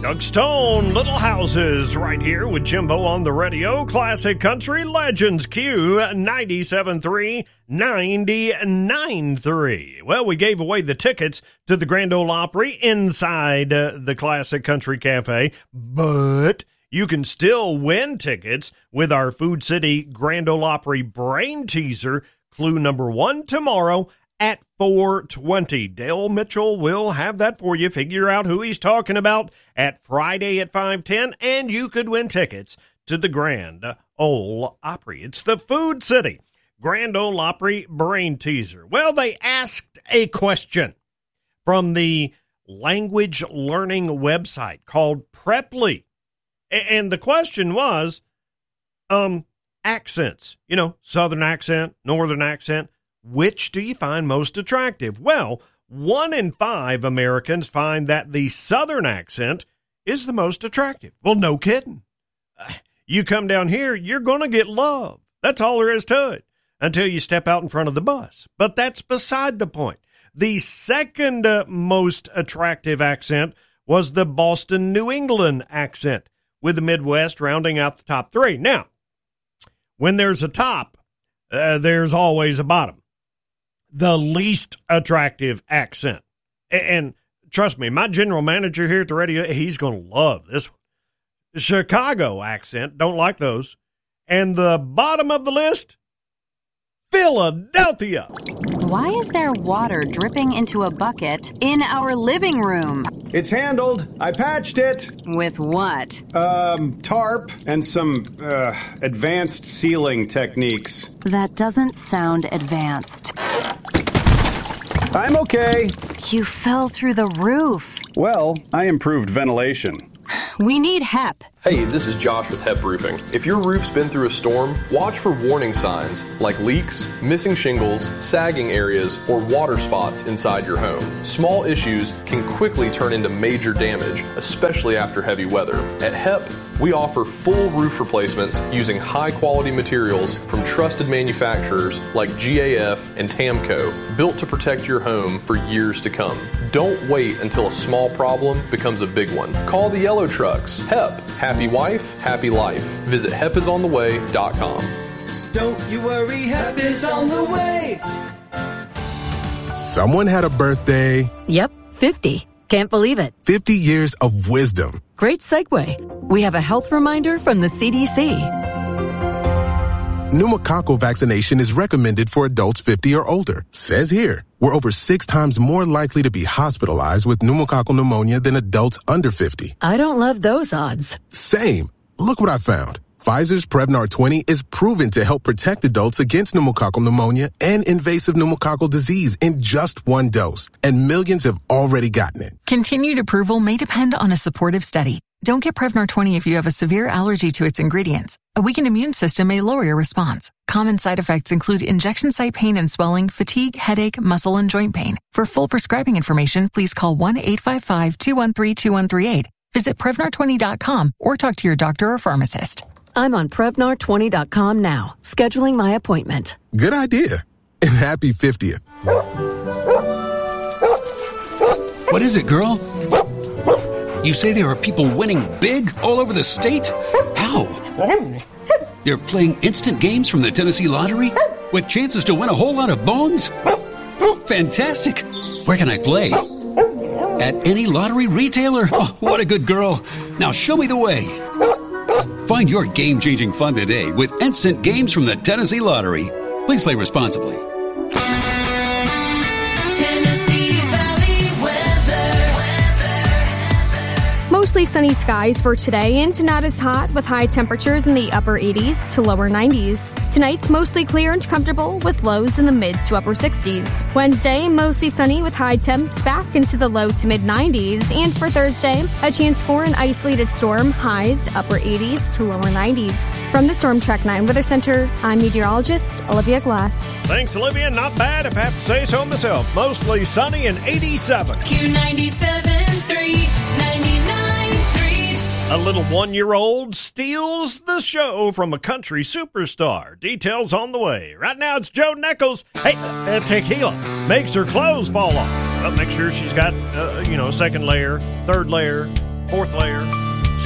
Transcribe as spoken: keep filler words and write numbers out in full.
Doug Stone, Little Houses, right here with Jimbo on the radio. Classic Country Legends Q ninety-seven three, ninety-nine three. Well, we gave away the tickets to the Grand Ole Opry inside uh, the Classic Country Cafe, but you can still win tickets with our Food City Grand Ole Opry Brain Teaser, clue number one tomorrow at four twenty. Dale Mitchell will have that for you. Figure out who he's talking about at Friday at five ten, and you could win tickets to the Grand Ole Opry. It's the Food City Grand Ole Opry Brain Teaser. Well, they asked a question from the language learning website called Preply, and the question was, um, accents. You know, Southern accent, Northern accent. Which do you find most attractive? Well, one in five Americans find that the Southern accent is the most attractive. Well, no kidding. You come down here, you're going to get love. That's all there is to it until you step out in front of the bus. But that's beside the point. The second uh, most attractive accent was the Boston, New England accent, with the Midwest rounding out the top three. Now, when there's a top, uh, there's always a bottom. The least attractive accent. And trust me, my general manager here at the radio, he's going to love this one. The Chicago accent, don't like those. And the bottom of the list, Philadelphia. Why is there water dripping into a bucket in our living room? It's handled. I patched it. With what? Um, tarp and some, uh, advanced sealing techniques. That doesn't sound advanced. I'm okay. You fell through the roof. Well, I improved ventilation. We need H E P. Hey, this is Josh with H E P Roofing. If your roof's been through a storm, watch for warning signs like leaks, missing shingles, sagging areas, or water spots inside your home. Small issues can quickly turn into major damage, especially after heavy weather. At H E P, we offer full roof replacements using high-quality materials from trusted manufacturers like G A F and Tamco, built to protect your home for years to come. Don't wait until a small problem becomes a big one. Call the Yellow Trucks. H E P. Happy wife, happy life. Visit hep is on the way dot com. Don't you worry, H E P is on the way. Someone had a birthday. Yep, fifty. Can't believe it. fifty years of wisdom. Great segue. We have a health reminder from the C D C. Pneumococcal vaccination is recommended for adults fifty or older. Says here, we're over six times more likely to be hospitalized with pneumococcal pneumonia than adults under fifty. I don't love those odds. Same. Look what I found. Pfizer's Prevnar twenty is proven to help protect adults against pneumococcal pneumonia and invasive pneumococcal disease in just one dose, and millions have already gotten it. Continued approval may depend on a supportive study. Don't get Prevnar twenty if you have a severe allergy to its ingredients. A weakened immune system may lower your response. Common side effects include injection site pain and swelling, fatigue, headache, muscle, and joint pain. For full prescribing information, please call one eight five five, two one three, two one three eight. Visit Prevnar twenty dot com or talk to your doctor or pharmacist. I'm on Prevnar twenty dot com now, scheduling my appointment. Good idea. And happy fiftieth. What is it, girl? You say there are people winning big all over the state? How? They're playing instant games from the Tennessee Lottery with chances to win a whole lot of bones? Fantastic. Where can I play? At any lottery retailer? Oh, what a good girl. Now show me the way. Find your game-changing fun today with instant games from the Tennessee Lottery. Please play responsibly. Mostly sunny skies for today and not as hot with high temperatures in the upper eighties to lower nineties. Tonight's mostly clear and comfortable with lows in the mid to upper sixties. Wednesday, mostly sunny with high temps back into the low to mid nineties. And for Thursday, a chance for an isolated storm, highs upper eighties to lower nineties. From the Storm Track nine Weather Center, I'm meteorologist Olivia Glass. Thanks, Olivia. Not bad if I have to say so myself. Mostly sunny and eighty-seven. Q ninety-seven three, ninety-nine. A little one-year-old steals the show from a country superstar. Details on the way. Right now, it's Joe Nichols. Hey, uh, tequila makes her clothes fall off. Well, make sure she's got, uh, you know, second layer, third layer, fourth layer.